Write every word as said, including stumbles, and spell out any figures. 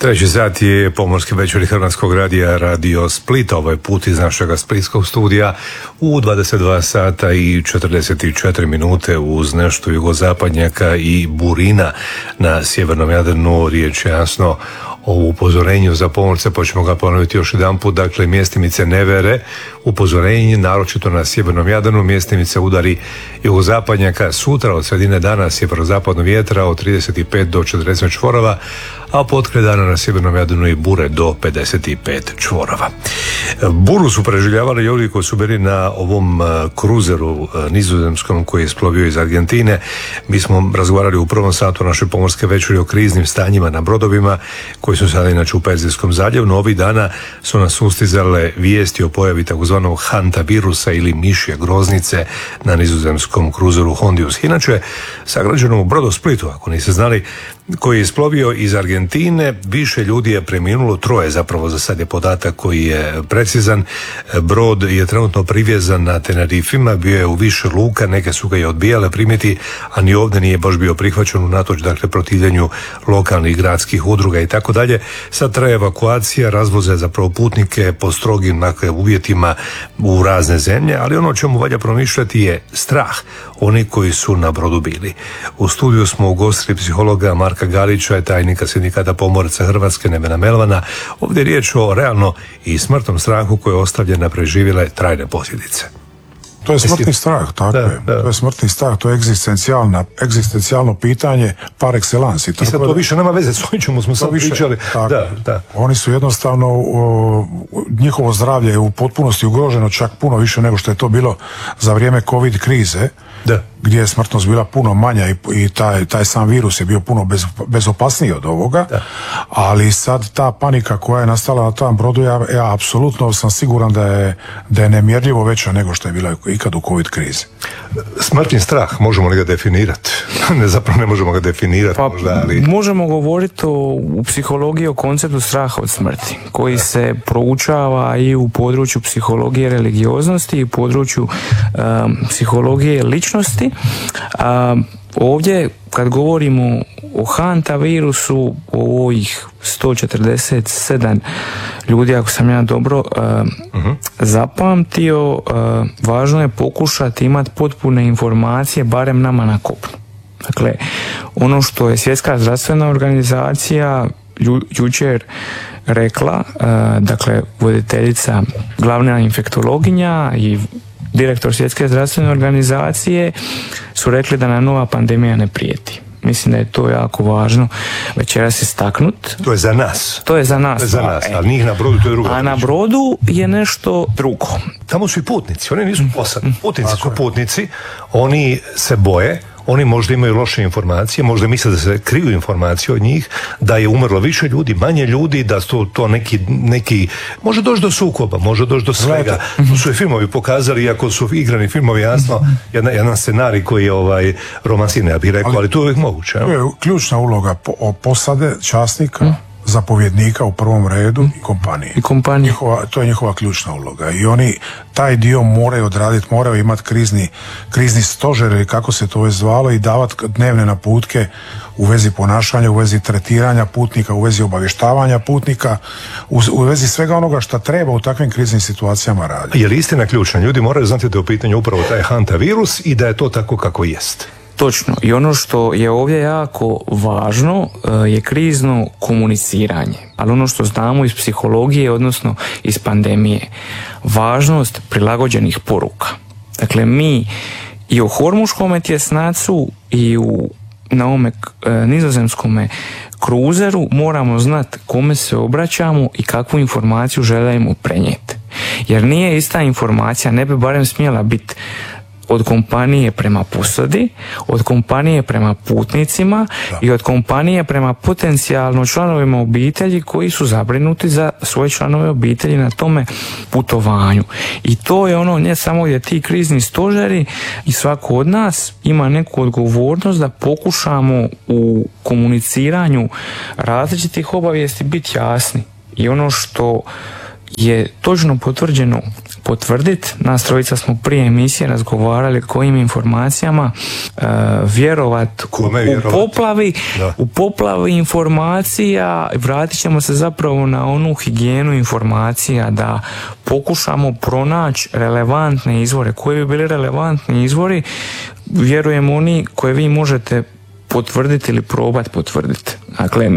Treći sat je pomorski večeri Hrvatskog radija Radio Split. Ovaj put iz našega splitskog studija u dvadeset dva sata i četrdeset četiri minute uz nešto jugozapadnjaka i burina na sjevernom Jadranu. Riječ je jasno o upozorenju za pomorce, pa ćemo ga ponoviti još jedan put. Dakle, mjestimice nevere, upozorenje, naročito na sjevernom Jadranu, mjestimice udari jugozapadnjaka. Sutra od sredine dana sjeverozapadnog vjetra od trideset pet do četrdeset čvorova, a potkraj dana na sjevernom Jadranu i bure do pedeset pet čvorova. Buru su preživljavali ljudi koji su bili na ovom kruzeru nizozemskom koji je isplovio iz Argentine. Mi smo razgovarali u prvom satu naše pomorske večeri o kriznim stanjima na brodovima koji su sada inače u Perzijskom zaljevu, no ovih dana su nas ustizale vijesti o pojavi takozvanog hantavirusa ili mišje groznice na nizozemskom kruzeru Hondius. Inače, sagrađenom u Brodosplitu, ako niste znali, koji je isplovio iz Argentine, više ljudi je preminulo, troje zapravo za sad je podatak koji je precizan. Brod je trenutno privjezan na Tenerifima, bio je u više luka, neke su ga i odbijale primiti, a ni ovdje nije baš bio prihvaćen unatoč dakle protivljenju lokalnih gradskih udruga i tako dalje. Sad traje evakuacija, razvoze zapravo putnike po strogim dakle, uvjetima u razne zemlje, ali ono o čemu valja promišljati je strah oni koji su na brodu bili. U studiju smo ugostili psihologa Marka Galića, tajnika Sindikata pomoraca Hrvatske Nevena Melvana. Ovdje je riječ o realno i smrtnom strahu koje je ostavljena preživjele trajne posljedice. To je smrtni strah, tako da, je. Da. To je smrtni strah, to je egzistencijalna, egzistencijalno pitanje par excellence. I sad to više nema veze s ovim čemu smo sad više, pričali. Da, da. Oni su jednostavno, o, njihovo zdravlje je u potpunosti ugroženo, čak puno više nego što je to bilo za vrijeme COVID krize. Da. Gdje je smrtnost bila puno manja i, i taj, taj sam virus je bio puno bez, bezopasniji od ovoga, da. Ali sad ta panika koja je nastala na tom brodu, ja, ja apsolutno sam siguran da je, da je nemjerljivo veća nego što je bila ikad u COVID krizi. Smrtni strah, možemo li ga definirati? Ne, zapravo ne možemo ga definirati. Pa, možda, ali... Možemo govoriti o, u psihologiji o konceptu straha od smrti, koji da. se proučava i u području psihologije religioznosti i u području um, psihologije ličnosti. A, ovdje kad govorimo o hantavirusu, o ovih sto četrdeset sedam ljudi, ako sam ja dobro uh, uh-huh. zapamtio, uh, važno je pokušati imati potpune informacije, barem nama na kopnu. Dakle, ono što je Svjetska zdravstvena organizacija ju, jučer rekla, uh, dakle, voditeljica, glavna infektologinja i direktor Svjetske zdravstvene organizacije su rekli da nam nova pandemija ne prijeti. Mislim da je to jako važno večeras istaknut. To je za nas. To je za nas. To je za nas, ali njih na brodu to je drugo. A na brodu je nešto drugo. Tamo su i putnici, oni nisu posadi. Putnici su putnici, oni se boje, oni možda imaju loše informacije, možda misle da se kriju informacije od njih, da je umrlo više ljudi, manje ljudi, da su to neki, neki može doći do sukoba, može doći do svega. To su i filmovi pokazali, iako su igrani filmovi, jasno, jedan, jedan scenarij koji je ovaj, romansirni, ja bih rekao, ali, ali to je uvijek moguće. To je ključna uloga po, posade, časnika, hmm. zapovjednika u prvom redu i kompanije. I kompanije. Njihova, to je njihova ključna uloga i oni taj dio moraju odraditi, moraju imati krizni, krizni stožer ili kako se to već zvalo i davati dnevne naputke u vezi ponašanja, u vezi tretiranja putnika, u vezi obavještavanja putnika, u, u vezi svega onoga što treba u takvim kriznim situacijama raditi. Je li istina ključna? Ljudi moraju znati da je u pitanju upravo taj hantavirus i da je to tako kako jest. Točno. I ono što je ovdje jako važno je krizno komuniciranje. Ali ono što znamo iz psihologije, odnosno iz pandemije, važnost prilagođenih poruka. Dakle, mi i u hormuškome tjesnacu i u na ovome e, nizozemskome kruzeru moramo znati kome se obraćamo i kakvu informaciju želimo prenijeti. Jer nije ista informacija, ne bi barem smjela biti od kompanije prema posadi, od kompanije prema putnicima da. i od kompanije prema potencijalno članovima obitelji koji su zabrinuti za svoje članove obitelji na tome putovanju. I to je ono ne samo gdje ti krizni stožeri i svako od nas ima neku odgovornost da pokušamo u komuniciranju različitih obavijesti biti jasni. I ono što je točno potvrđeno potvrditi. Nas trojica smo prije emisije razgovarali kojim informacijama uh, vjerovat Kome u poplavi da. u poplavi informacija. Vratit ćemo se zapravo na onu higijenu informacija, da pokušamo pronaći relevantne izvore. Koji bi bili relevantni izvori? Vjerujem oni koje vi možete potvrditi ili probati potvrditi. Dakle,